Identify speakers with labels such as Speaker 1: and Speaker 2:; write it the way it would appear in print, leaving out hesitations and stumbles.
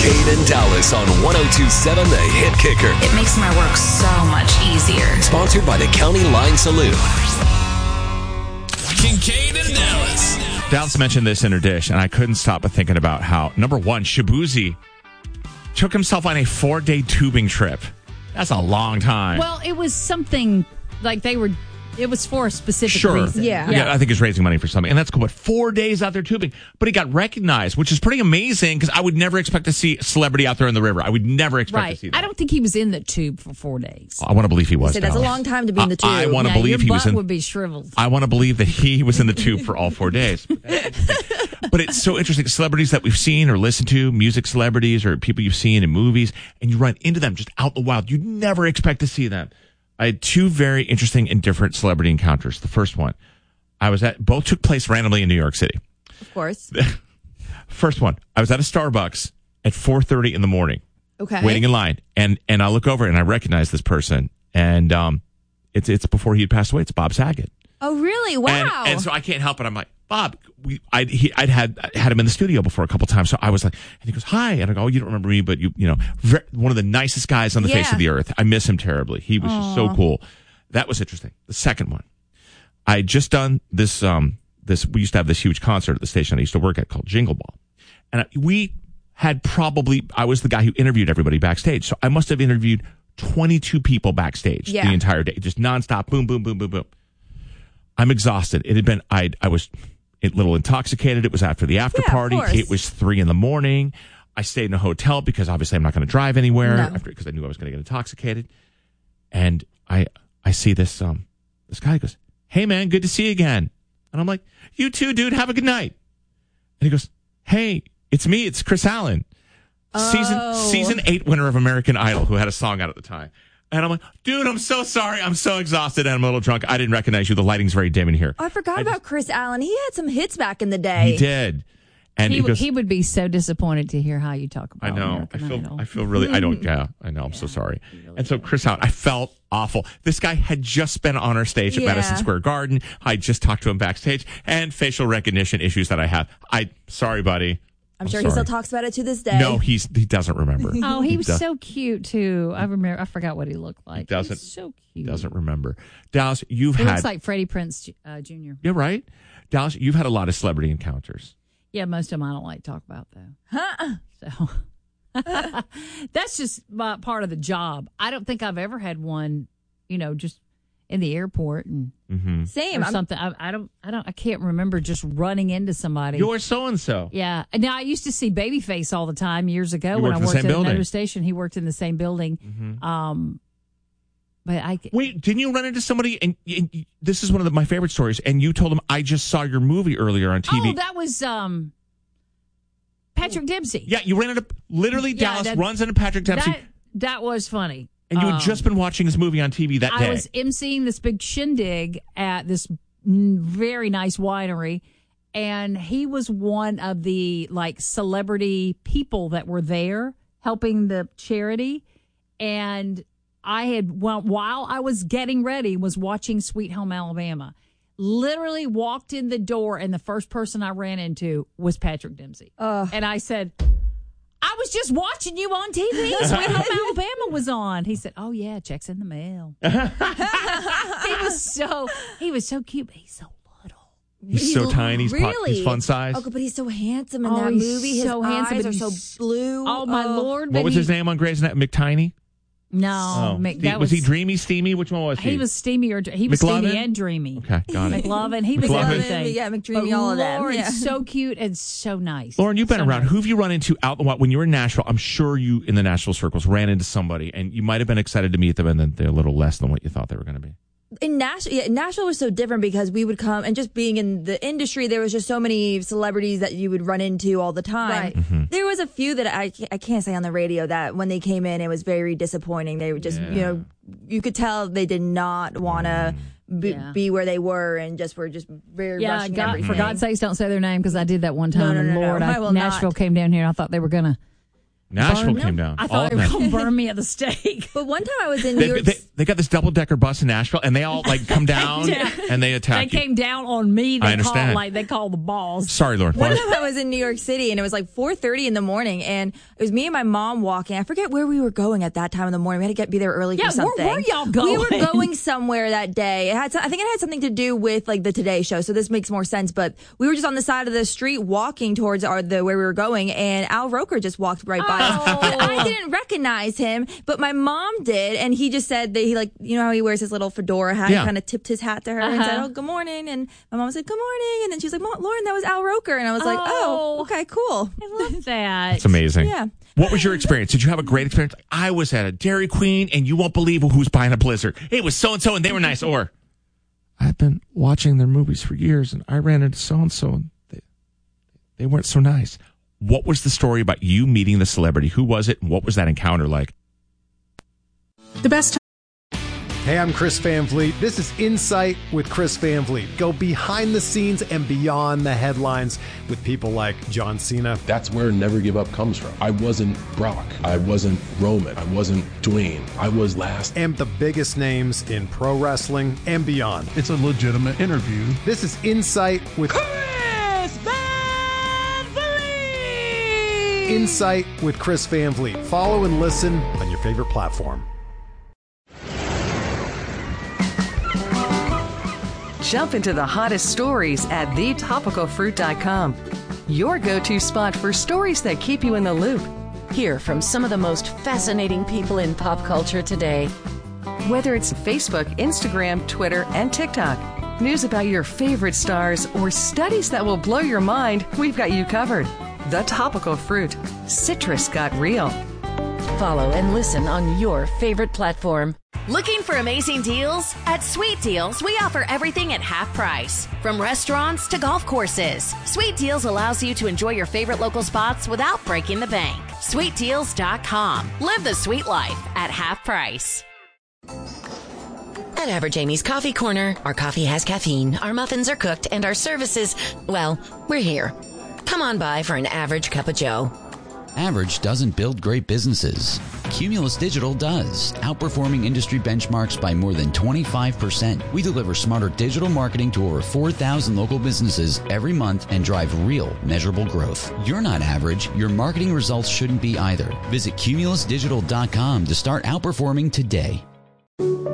Speaker 1: Kincaid and Dallas on 102.7 The Hit Kicker.
Speaker 2: It makes my work so much easier.
Speaker 1: Sponsored by the County Line Saloon.
Speaker 3: Kincaid and Dallas.
Speaker 4: Dallas mentioned this in her dish, and I couldn't stop but thinking about how, number one, Shabuzi took himself on a 4-day tubing trip. That's a long time.
Speaker 5: Well, it was something like it was for a specific reason.
Speaker 4: Yeah, I think he's raising money for something. And that's cool. But 4 days out there tubing. But he got recognized, which is pretty amazing because I would never expect to see a celebrity out there in the river. I would never expect to see that.
Speaker 5: I don't think he was in the tube for 4 days.
Speaker 4: I want to believe he was.
Speaker 6: That's a long time to be in the tube.
Speaker 4: I want to believe
Speaker 5: your
Speaker 4: he was
Speaker 5: butt
Speaker 4: in.
Speaker 5: would be shriveled.
Speaker 4: I want to believe that he was in the tube for all 4 days. But it's so interesting. Celebrities that we've seen or listened to, music celebrities or people you've seen in movies, and you run into them just out in the wild. You'd never expect to see them. I had 2 very interesting and different celebrity encounters. The first one, both took place randomly in New York City.
Speaker 6: Of course.
Speaker 4: First one, I was at a Starbucks at 4:30 in the morning.
Speaker 6: Okay.
Speaker 4: Waiting in line. And I look over and I recognize this person. And it's before he had passed away. It's Bob Saget.
Speaker 6: Oh, really? Wow.
Speaker 4: And so I can't help it. I'm like, Bob, I'd had him in the studio before a couple times. So I was like, and he goes, hi. And I go, oh, you don't remember me, but you know, one of the nicest guys on the face of the earth. I miss him terribly. He was just so cool. That was interesting. The second one, I had just done this, we used to have this huge concert at the station I used to work at called Jingle Ball. And I was the guy who interviewed everybody backstage. So I must have interviewed 22 people backstage the entire day, just nonstop, boom, boom, boom, boom, boom. I'm exhausted. It had been, I was a little intoxicated. It was after the after party. It was 3 a.m. I stayed in a hotel because obviously I'm not going to drive anywhere because I knew I was going to get intoxicated. And I see this guy who goes, hey man, good to see you again. And I'm like, you too, dude. Have a good night. And he goes, hey, it's me. It's Chris Allen. Season 8 winner of American Idol who had a song out at the time. And I'm like, dude, I'm so sorry. I'm so exhausted and I'm a little drunk. I didn't recognize you. The lighting's very dim in here.
Speaker 6: Oh, I forgot about Chris Allen. He had some hits back in the day.
Speaker 4: He did. And
Speaker 5: he would be so disappointed to hear how you talk about
Speaker 4: I know.
Speaker 5: American Idol.
Speaker 4: I feel really, I don't, I know. I'm so sorry. Really and so Chris Allen, I felt awful. This guy had just been on our stage at Madison Square Garden. I just talked to him backstage and facial recognition issues that I have. Sorry, buddy.
Speaker 6: I'm sure he still talks about it to this day.
Speaker 4: No, he doesn't remember.
Speaker 5: Oh, he was so cute too. I forgot what he looked like.
Speaker 4: He doesn't.
Speaker 5: He's so cute.
Speaker 4: He doesn't rember. Dallas,
Speaker 5: he looks like Freddie Prinze Jr.
Speaker 4: Yeah, right. Dallas, you've had a lot of celebrity encounters.
Speaker 5: Yeah, most of them I don't like to talk about though. So that's just part of the job. I don't think I've ever had one, just in the airport and
Speaker 6: same
Speaker 5: or something. I can't remember just running into somebody.
Speaker 4: You're so and so.
Speaker 5: Yeah. Now I used to see Babyface all the time years ago when I worked at another station. He worked in the same building. But
Speaker 4: wait, didn't you run into somebody? And this is one of my favorite stories. And you told him, I just saw your movie earlier on TV.
Speaker 5: Oh, that was Patrick Dempsey.
Speaker 4: Yeah, you ran into Dallas runs into Patrick Dempsey.
Speaker 5: That was funny.
Speaker 4: And you had just been watching his movie on TV that day.
Speaker 5: I was emceeing this big shindig at this very nice winery, and he was one of the celebrity people that were there helping the charity. And while I was getting ready, was watching Sweet Home Alabama. Literally walked in the door, and the first person I ran into was Patrick Dempsey. And I said, I was just watching you on TV. Sweet Home Alabama was on. He said, oh, yeah, check's in the mail. He was so cute, but he's so little.
Speaker 4: He's so tiny. He's fun size.
Speaker 6: Oh, but he's so handsome in that movie. His eyes are so blue.
Speaker 5: Oh, my Lord.
Speaker 4: What was his name on Grey's Anatomy? McTiny?
Speaker 5: No.
Speaker 4: Was he dreamy, steamy? Which one was he?
Speaker 5: He was steamy he was
Speaker 4: McLovin?
Speaker 5: steamy and dreamy.
Speaker 4: Okay, got it.
Speaker 5: McLovin. He was everything.
Speaker 6: Yeah, McDreamy, all of that.
Speaker 5: Lauren's so cute and so nice.
Speaker 4: Lauren, you've been
Speaker 5: so
Speaker 4: around.
Speaker 5: Nice.
Speaker 4: Who have you run into out in the wild? When you were in Nashville, I'm sure you, in the Nashville circles, ran into somebody, and you might have been excited to meet them, and then they're a little less than what you thought they were going to be.
Speaker 6: In Nashville was so different because we would come, and just being in the industry, there was just so many celebrities that you would run into all the time.
Speaker 5: Right.
Speaker 4: Mm-hmm.
Speaker 6: There was a few that I can't say on the radio that when they came in, it was very disappointing. They were just, you could tell they did not want to be where they were and just were just very rushing everything.
Speaker 5: For God's sakes, don't say their name because I did that one time.
Speaker 6: No,
Speaker 5: and Lord,
Speaker 6: I will
Speaker 5: Nashville
Speaker 6: not.
Speaker 5: came down here and I thought they were going to
Speaker 4: Nashville came down.
Speaker 5: I thought they were going to burn me at the stake.
Speaker 6: But one time I was in New York.
Speaker 4: They got this double-decker bus in Nashville, and they all come down and they attack
Speaker 5: you. They came down on me.
Speaker 4: I understand.
Speaker 5: They call the boss.
Speaker 4: Sorry, Lauren.
Speaker 6: One time I was in New York City, and it was like 4:30 in the morning, and it was me and my mom walking. I forget where we were going at that time in the morning. We had to be there early for something.
Speaker 5: Where were y'all going?
Speaker 6: We were going somewhere that day. I think it had something to do with like the Today Show, so this makes more sense. But we were just on the side of the street walking towards where we were going, and Al Roker just walked right by us. And I didn't recognize him, but my mom did, and he just said that he how he wears his little fedora hat, kind of tipped his hat to her and said, "Oh, good morning," and my mom said, "Good morning," and then she was like, "Lauren, that was Al Roker," and I was like, "Oh, okay, cool."
Speaker 5: I love that.
Speaker 4: It's amazing.
Speaker 6: Yeah.
Speaker 4: What was your experience? Did you have a great experience? I was at a Dairy Queen, and you won't believe who's buying a Blizzard. It was so-and-so, and they were nice. Or, I've been watching their movies for years, and I ran into so-and-so, and they weren't so nice. What was the story about you meeting the celebrity? Who was it, and what was that encounter like?
Speaker 7: The best. Hey, I'm Chris Van Vliet. This is Insight with Chris Van Vliet. Go behind the scenes and beyond the headlines with people like John Cena.
Speaker 8: That's where Never Give Up comes from. I wasn't Brock. I wasn't Roman. I wasn't Dwayne. I was last.
Speaker 7: And the biggest names in pro wrestling and beyond.
Speaker 9: It's a legitimate interview.
Speaker 7: This is Insight with
Speaker 3: Chris Van Vliet!
Speaker 7: Insight with Chris Van Vliet. Follow and listen on your favorite platform.
Speaker 10: Jump into the hottest stories at thetopicalfruit.com. Your go-to spot for stories that keep you in the loop.
Speaker 11: Hear from some of the most fascinating people in pop culture today.
Speaker 10: Whether it's Facebook, Instagram, Twitter, and TikTok, news about your favorite stars, or studies that will blow your mind, we've got you covered. The Topical Fruit. Citrus got real.
Speaker 11: Follow and listen on your favorite platform.
Speaker 12: Looking for amazing deals? At Sweet Deals, we offer everything at half price. From restaurants to golf courses, Sweet Deals allows you to enjoy your favorite local spots without breaking the bank. SweetDeals.com. Live the sweet life at half price.
Speaker 13: At Average Amy's Coffee Corner, our coffee has caffeine, our muffins are cooked, and our services, well, we're here. Come on by for an average cup of joe.
Speaker 14: Average doesn't build great businesses. Cumulus Digital does, outperforming industry benchmarks by more than 25%. We deliver smarter digital marketing to over 4,000 local businesses every month and drive real, measurable growth. You're not average. Your marketing results shouldn't be either. Visit cumulusdigital.com to start outperforming today.